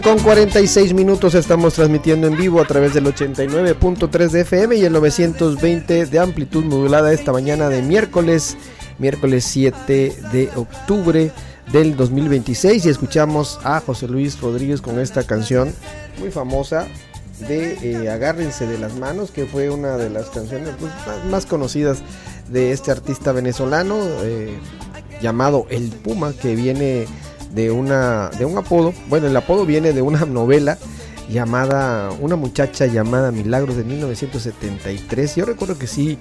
Con 46 minutos estamos transmitiendo en vivo a través del 89.3 de FM y el 920 de amplitud modulada esta mañana de miércoles 7 de octubre del 2026, y escuchamos a José Luis Rodríguez con esta canción muy famosa de Agárrense de las Manos, que fue una de las canciones más conocidas de este artista venezolano llamado El Puma, que viene de un apodo. Bueno, el apodo viene de una novela llamada Una muchacha llamada Milagros de 1973. Yo recuerdo que sí,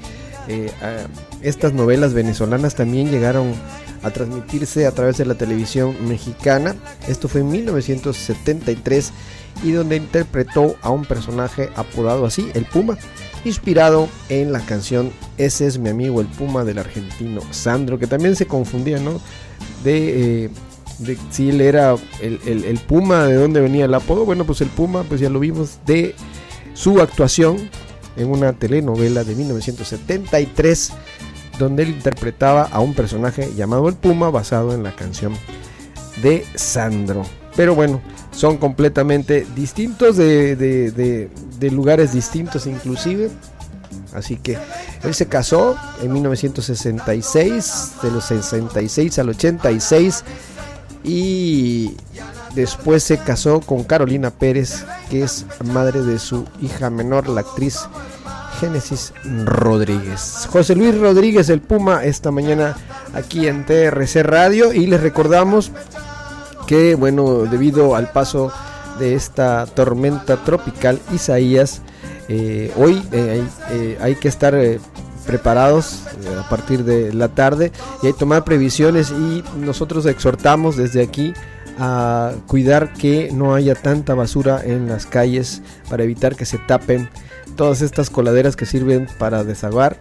estas novelas venezolanas también llegaron a transmitirse a través de la televisión mexicana. Esto fue en 1973, y donde interpretó a un personaje apodado así, El Puma, inspirado en la canción Ese es mi amigo el Puma del argentino Sandro, que también se confundía, ¿no? De si él era el Puma, de dónde venía el apodo. Bueno, pues el Puma, pues ya lo vimos de su actuación en una telenovela de 1973, donde él interpretaba a un personaje llamado El Puma, basado en la canción de Sandro. Pero bueno, son completamente distintos, de lugares distintos inclusive. Así que él se casó en 1966, de los 66 al 86, y después se casó con Carolina Pérez, que es madre de su hija menor, la actriz Génesis Rodríguez. José Luis Rodríguez, El Puma, esta mañana aquí en TRC Radio, y les recordamos que, bueno, debido al paso de esta tormenta tropical Isaías, hoy hay que estar preparados a partir de la tarde, y hay que tomar previsiones, y nosotros exhortamos desde aquí a cuidar que no haya tanta basura en las calles, para evitar que se tapen todas estas coladeras que sirven para desaguar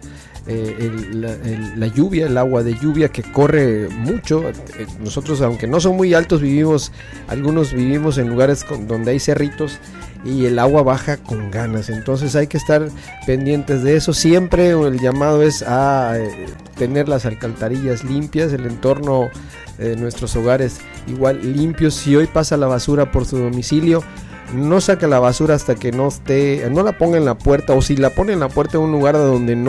la lluvia, el agua de lluvia que corre mucho. Nosotros, aunque no son muy altos, algunos vivimos en lugares donde hay cerritos, y el agua baja con ganas. Entonces hay que estar pendientes de eso. Siempre el llamado es a tener las alcantarillas limpias, el entorno de nuestros hogares igual limpios. Si hoy pasa la basura por su domicilio, no saque la basura hasta que no la ponga en la puerta, o si la pone en la puerta en un lugar donde no